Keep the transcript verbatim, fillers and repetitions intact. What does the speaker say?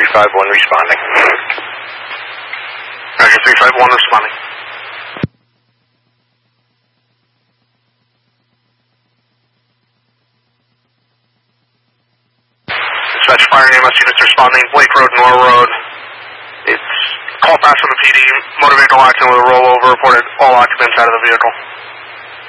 three five one responding. Roger, three five one responding. Dispatch fire and E M S units responding, Blake Road, Norr Road. It's call fast from the P D, motor vehicle accident with a rollover, reported all occupants out of the vehicle.